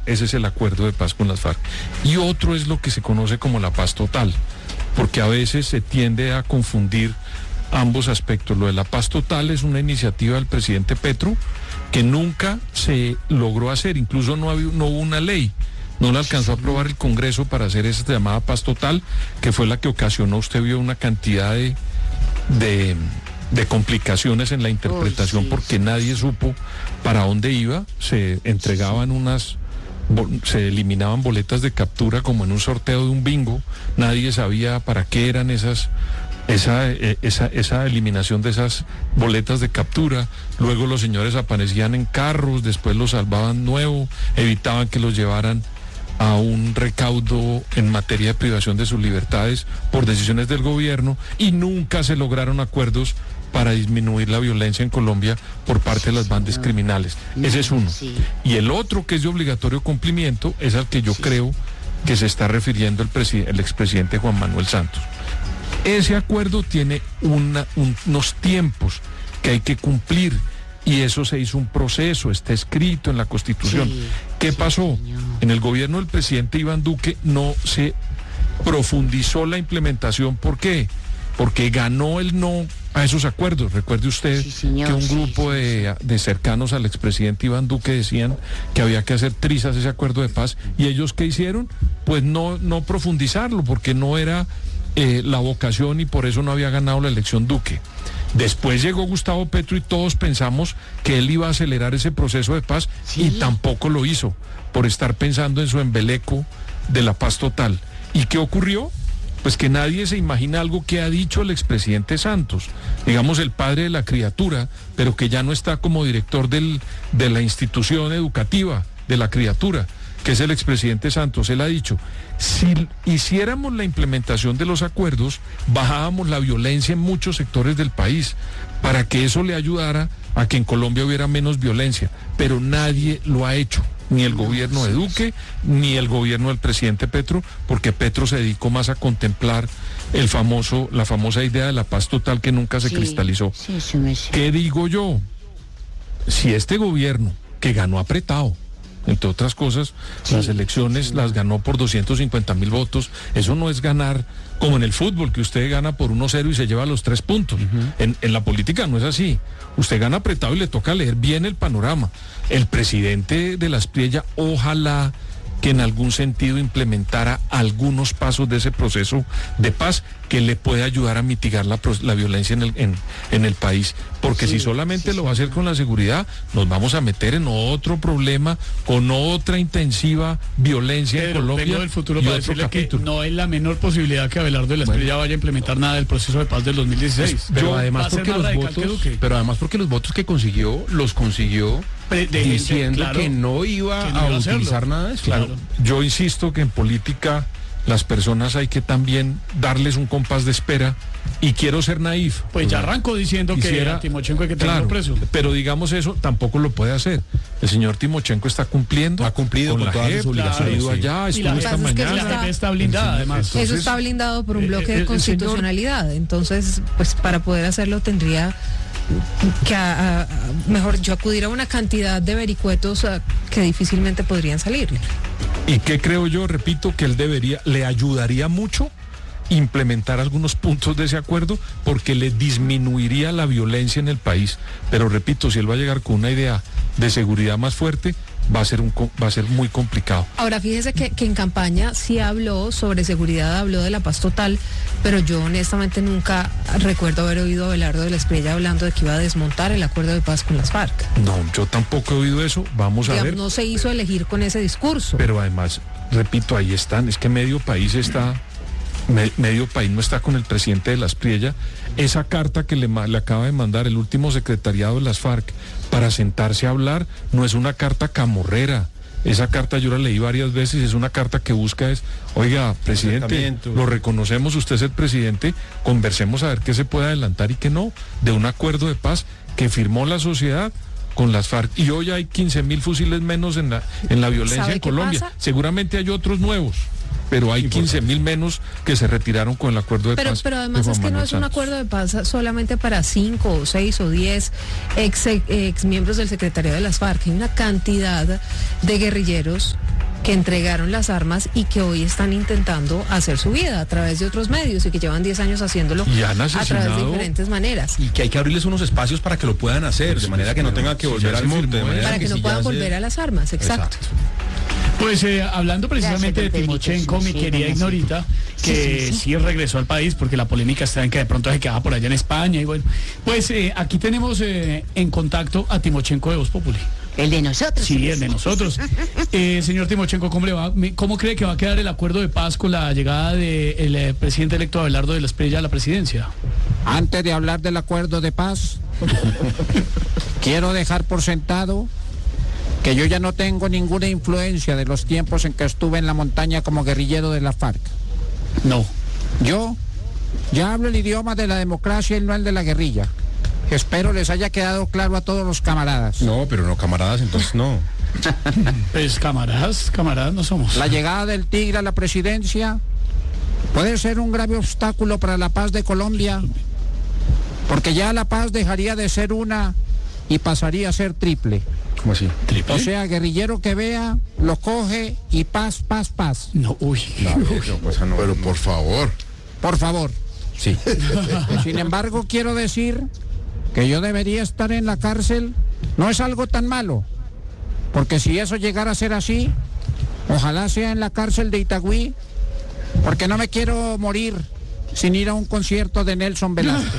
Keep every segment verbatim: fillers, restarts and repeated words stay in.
ese es el acuerdo de paz con las FARC. Y otro es lo que se conoce como la paz total, porque a veces se tiende a confundir ambos aspectos. Lo de la paz total es una iniciativa del presidente Petro que nunca se logró hacer, incluso no, había, no hubo una ley, no la alcanzó a aprobar el Congreso para hacer esa llamada paz total, que fue la que ocasionó, usted vio una cantidad de, de, de complicaciones en la interpretación. Uy, sí, porque sí, nadie supo para dónde iba, se entregaban unas, se eliminaban boletas de captura como en un sorteo de un bingo, nadie sabía para qué eran esas Esa, esa, esa eliminación de esas boletas de captura. Luego los señores aparecían en carros, después los salvaban nuevo, evitaban que los llevaran a un recaudo en materia de privación de sus libertades por decisiones del gobierno, y nunca se lograron acuerdos para disminuir la violencia en Colombia por parte de las bandas criminales. Ese es uno. Y el otro, que es de obligatorio cumplimiento, es al que yo creo que se está refiriendo el, preside- el expresidente Juan Manuel Santos. Ese acuerdo tiene una, un, unos tiempos que hay que cumplir, y eso se hizo un proceso, está escrito en la Constitución. Sí, ¿Qué sí, pasó? Señor. En el gobierno del presidente Iván Duque no se profundizó la implementación. ¿Por qué? Porque ganó el no a esos acuerdos. Recuerde usted sí, señor, que un grupo sí, sí, de, de cercanos al expresidente Iván Duque decían que había que hacer trizas ese acuerdo de paz, y ellos ¿qué hicieron? Pues no, no profundizarlo, porque no era Eh, la vocación, y por eso no había ganado la elección Duque. Después llegó Gustavo Petro y todos pensamos que él iba a acelerar ese proceso de paz, ¿sí? Y tampoco lo hizo, por estar pensando en su embeleco de la paz total. ¿Y qué ocurrió? Pues que nadie se imagina algo que ha dicho el expresidente Santos, digamos el padre de la criatura, pero que ya no está como director del, de la institución educativa de la criatura, que es el expresidente Santos. Él ha dicho, si hiciéramos la implementación de los acuerdos, bajábamos la violencia en muchos sectores del país, para que eso le ayudara a que en Colombia hubiera menos violencia, pero nadie lo ha hecho, ni el gobierno de Duque, ni el gobierno del presidente Petro, porque Petro se dedicó más a contemplar el famoso, la famosa idea de la paz total que nunca se sí, cristalizó. Sí, sí, sí. ¿Qué digo yo? Si este gobierno, que ganó apretado, entre otras cosas, sí, las elecciones sí, las ganó por doscientos cincuenta mil votos. Eso no es ganar como en el fútbol, que usted gana por uno cero y se lleva los tres puntos. Uh-huh. En, en la política no es así. Usted gana apretado y le toca leer bien el panorama. El presidente de la Aspriella, ojalá que en algún sentido implementara algunos pasos de ese proceso de paz que le puede ayudar a mitigar la, la violencia en el, en, en el país, porque sí, si solamente sí, lo va a hacer con la seguridad, nos vamos a meter en otro problema, con otra intensiva violencia Pedro, en Colombia. Vengo del futuro para decirle que no hay la menor posibilidad que Abelardo de la Espriella bueno. vaya a implementar nada del proceso de paz del dos mil dieciséis. Pero Yo, además porque los votos, pero además porque los votos que consiguió, los consiguió de, de, diciendo claro, que no iba que no a iba utilizar a nada de eso. Claro. Yo insisto que en política las personas hay que también darles un compás de espera, y quiero ser naif. Pues ya arrancó diciendo quisiera, que a Timochenko hay que tenerlo claro, preso. Pero digamos eso, tampoco lo puede hacer. El señor Timochenko está cumpliendo. Ha cumplido con, con todas sus obligaciones. Claro, sí. allá, estuvo esta mañana. Es que está, está blindada, además. Entonces, eso está blindado por un bloque eh, eh, de constitucionalidad. Señor... Entonces, pues para poder hacerlo tendría que a, a, mejor yo acudir a una cantidad de vericuetos a, que difícilmente podrían salir. ¿Y qué creo yo? Repito, que él debería, le ayudaría mucho implementar algunos puntos de ese acuerdo, porque le disminuiría la violencia en el país. Pero repito, si él va a llegar con una idea de seguridad más fuerte, va a ser un va a ser muy complicado. Ahora fíjese que, que en campaña sí habló sobre seguridad, habló de la paz total, pero yo honestamente nunca recuerdo haber oído a Abelardo de la Espriella hablando de que iba a desmontar el acuerdo de paz con las FARC. No, yo tampoco he oído eso. Vamos Digamos, a ver. No se hizo elegir con ese discurso. Pero además, repito, ahí están, es que medio país está, me, medio país no está con el presidente de la Espriella. Esa carta que le, le acaba de mandar el último secretariado de las FARC para sentarse a hablar, no es una carta camorrera. Esa carta yo la leí varias veces, es una carta que busca es, oiga, presidente, lo reconocemos, usted es el presidente, conversemos a ver qué se puede adelantar y qué no, de un acuerdo de paz que firmó la sociedad con las FARC. Y hoy hay quince mil fusiles menos en la, en la violencia en Colombia. Pasa? Seguramente hay otros nuevos, pero hay quince mil menos que se retiraron con el acuerdo de pero, paz. Pero además es que no es un acuerdo de paz solamente para cinco o seis o diez ex, ex miembros del secretariado de las FARC. Hay una cantidad de guerrilleros que entregaron las armas y que hoy están intentando hacer su vida a través de otros medios y que llevan diez años haciéndolo a través de diferentes maneras. Y que hay que abrirles unos espacios para que lo puedan hacer, de manera que no tengan que volver al monte. Para que no puedan volver a las armas, exacto. Pues eh, hablando precisamente de Timochenko, mi querida Ignorita, que sí regresó al país porque la polémica está en que de pronto se quedaba por allá en España y bueno, pues eh, aquí tenemos eh, en contacto a Timochenko de Voz Populi. El de nosotros. Sí, el de nosotros. Eh, señor Timochenko, ¿cómo le va? ¿Cómo cree que va a quedar el acuerdo de paz con la llegada del eh, presidente electo Abelardo de la Espriella a la presidencia? Antes de hablar del acuerdo de paz, quiero dejar por sentado que yo ya no tengo ninguna influencia de los tiempos en que estuve en la montaña como guerrillero de la FARC. No. Yo ya hablo el idioma de la democracia y no el de la guerrilla. Espero les haya quedado claro a todos los camaradas. No, pero no camaradas, entonces no. Pues camaradas, camaradas no somos. La llegada del Tigre a la presidencia puede ser un grave obstáculo para la paz de Colombia, porque ya la paz dejaría de ser una y pasaría a ser triple. ¿Cómo así? ¿Triple? O sea, guerrillero que vea, lo coge y paz, paz, paz. No, uy. No, no, pues, no, pero por favor. Por favor. Sí. Sin embargo, quiero decir que yo debería estar en la cárcel. No es algo tan malo, porque si eso llegara a ser así, ojalá sea en la cárcel de Itagüí, porque no me quiero morir sin ir a un concierto de Nelson Velázquez.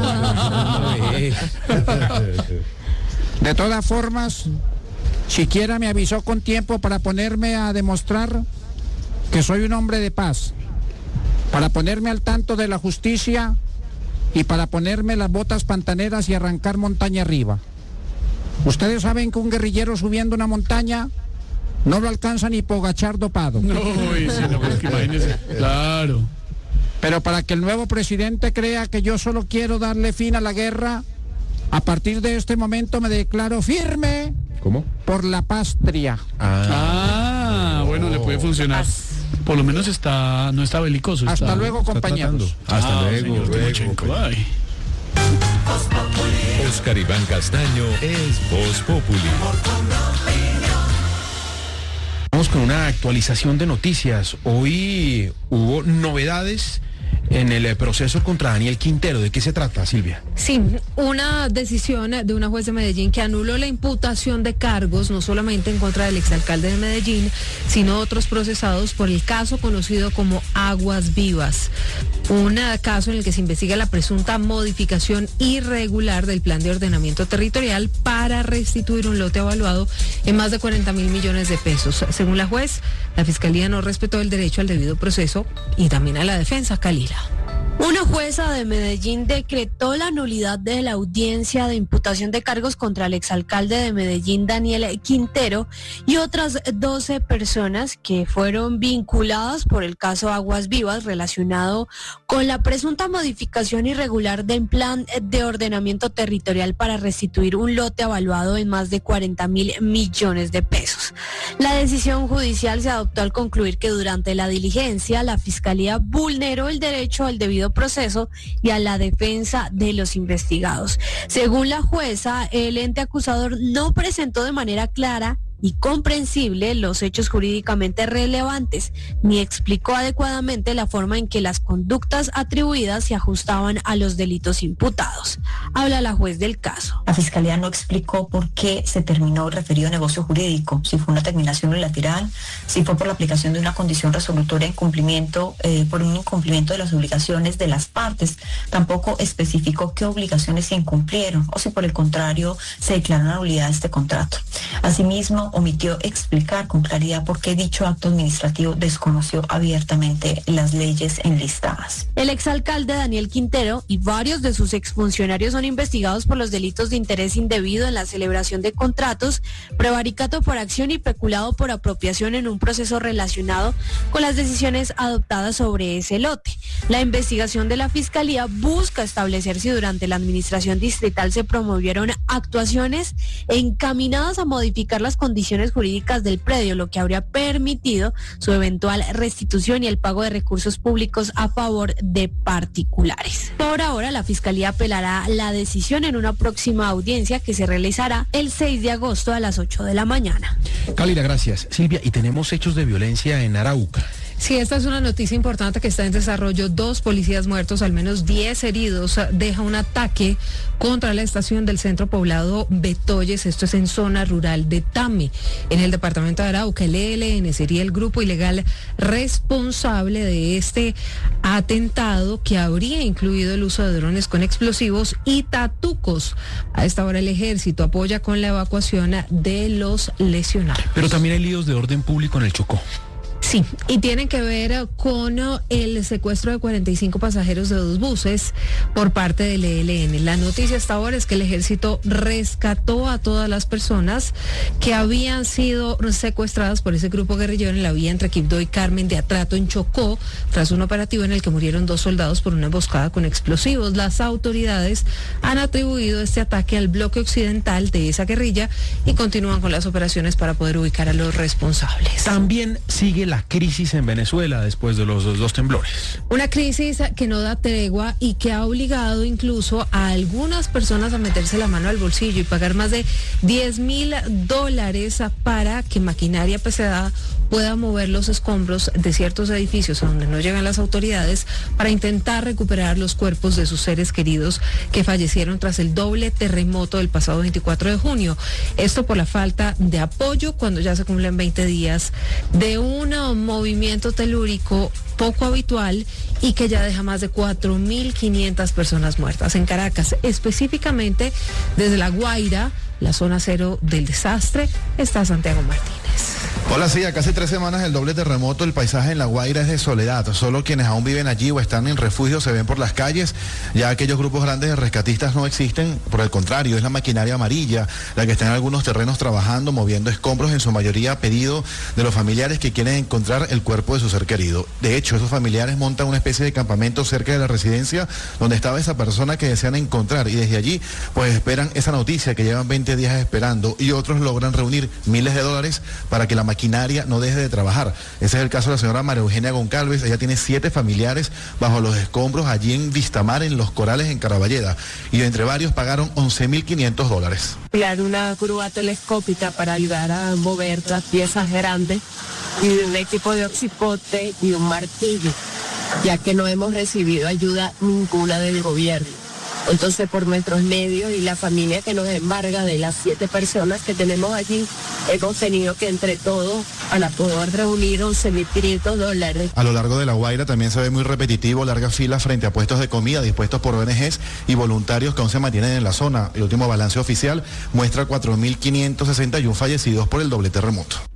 De todas formas, siquiera me avisó con tiempo para ponerme a demostrar que soy un hombre de paz, para ponerme al tanto de la justicia y para ponerme las botas pantaneras y arrancar montaña arriba. Ustedes saben que un guerrillero subiendo una montaña no lo alcanza ni Pogachar dopado. No, no, pues que imagínese. Claro. Pero para que el nuevo presidente crea que yo solo quiero darle fin a la guerra, a partir de este momento me declaro firme. ¿Cómo? Por la patria. Ah, ah bueno, le puede funcionar. Por lo menos está, no está belicoso. Hasta está, luego, compañeros. Hasta ah, luego, luego. Oscar Iván Castaño es Voz Populi. Vamos con una actualización de noticias. Hoy hubo novedades en el proceso contra Daniel Quintero. ¿De qué se trata, Silvia? Sí, una decisión de una juez de Medellín que anuló la imputación de cargos, no solamente en contra del exalcalde de Medellín, sino otros procesados por el caso conocido como Aguas Vivas. Un caso en el que se investiga la presunta modificación irregular del plan de ordenamiento territorial para restituir un lote evaluado en más de cuarenta mil millones de pesos. Según la juez, la Fiscalía no respetó el derecho al debido proceso y también a la defensa. Calila. Una jueza de Medellín decretó la nulidad de la audiencia de imputación de cargos contra el exalcalde de Medellín, Daniel Quintero, y otras doce personas que fueron vinculadas por el caso Aguas Vivas relacionado con la presunta modificación irregular del plan de ordenamiento territorial para restituir un lote evaluado en más de cuarenta mil millones de pesos. La decisión judicial se adoptó al concluir que durante la diligencia la Fiscalía vulneró el derecho al debido proceso y a la defensa de los investigados. Según la jueza, el ente acusador no presentó de manera clara y comprensible los hechos jurídicamente relevantes, ni explicó adecuadamente la forma en que las conductas atribuidas se ajustaban a los delitos imputados. Habla la juez del caso. La Fiscalía no explicó por qué se terminó el referido negocio jurídico, si fue una terminación unilateral, si fue por la aplicación de una condición resolutoria en cumplimiento, eh, por un incumplimiento de las obligaciones de las partes. Tampoco especificó qué obligaciones se incumplieron o si por el contrario se declaró una nulidad de este contrato. Asimismo, omitió explicar con claridad por qué dicho acto administrativo desconoció abiertamente las leyes enlistadas. El exalcalde Daniel Quintero y varios de sus exfuncionarios son investigados por los delitos de interés indebido en la celebración de contratos, prevaricato por acción y peculado por apropiación en un proceso relacionado con las decisiones adoptadas sobre ese lote. La investigación de la Fiscalía busca establecer si durante la administración distrital se promovieron actuaciones encaminadas a modificar las condiciones condiciones jurídicas del predio, lo que habría permitido su eventual restitución y el pago de recursos públicos a favor de particulares. Por ahora, la Fiscalía apelará la decisión en una próxima audiencia que se realizará el seis de agosto a las ocho de la mañana. Cálida, gracias. Silvia, y tenemos hechos de violencia en Arauca. Sí, esta es una noticia importante que está en desarrollo. Dos policías muertos, al menos diez heridos. Deja un ataque contra la estación del centro poblado Betoyes. Esto es en zona rural de Tame, en el departamento de Arauca. El E L N sería el grupo ilegal responsable de este atentado, que habría incluido el uso de drones con explosivos y tatucos. A esta hora el ejército apoya con la evacuación de los lesionados. Pero también hay líos de orden público en el Chocó. Sí, y tienen que ver con el secuestro de cuarenta y cinco pasajeros de dos buses por parte del E L N. La noticia hasta ahora es que el ejército rescató a todas las personas que habían sido secuestradas por ese grupo guerrillero en la vía entre Quibdó y Carmen de Atrato en Chocó, tras un operativo en el que murieron dos soldados por una emboscada con explosivos. Las autoridades han atribuido este ataque al bloque occidental de esa guerrilla y continúan con las operaciones para poder ubicar a los responsables. También sigue la crisis en Venezuela después de los dos, dos temblores. Una crisis que no da tregua y que ha obligado incluso a algunas personas a meterse la mano al bolsillo y pagar más de diez mil dólares para que maquinaria pesada pueda mover los escombros de ciertos edificios a donde no llegan las autoridades para intentar recuperar los cuerpos de sus seres queridos que fallecieron tras el doble terremoto del pasado veinticuatro de junio. Esto por la falta de apoyo cuando ya se cumplen veinte días de un movimiento telúrico poco habitual y que ya deja más de cuatro mil quinientas personas muertas. En Caracas, específicamente desde La Guaira, la zona cero del desastre, está Santiago Martínez. Hola, sí, a casi tres semanas del doble terremoto, el paisaje en La Guaira es de soledad. Solo quienes aún viven allí o están en refugio se ven por las calles. Ya aquellos grupos grandes de rescatistas no existen. Por el contrario, es la maquinaria amarilla la que está en algunos terrenos trabajando, moviendo escombros, en su mayoría a pedido de los familiares que quieren encontrar el cuerpo de su ser querido. De hecho, esos familiares montan una especie de campamento cerca de la residencia donde estaba esa persona que desean encontrar, y desde allí pues esperan esa noticia que llevan veinte días esperando, y otros logran reunir miles de dólares para que la maquinaria no deje de trabajar. Ese es el caso de la señora María Eugenia Goncalves. Ella tiene siete familiares bajo los escombros allí en Vistamar, en Los Corales, en Caraballeda, y entre varios pagaron once mil quinientos dólares. Crear una grúa telescópica para ayudar a mover las piezas grandes, y un equipo de oxipote y un martillo, ya que no hemos recibido ayuda ninguna del gobierno. Entonces, por nuestros medios y la familia que nos embarga, de las siete personas que tenemos allí, hemos tenido que entre todos para poder reunir once mil quinientos dólares. A lo largo de La Guaira también se ve muy repetitivo, largas filas frente a puestos de comida dispuestos por O N Ges y voluntarios que aún se mantienen en la zona. El último balance oficial muestra cuatro mil quinientos sesenta y uno fallecidos por el doble terremoto.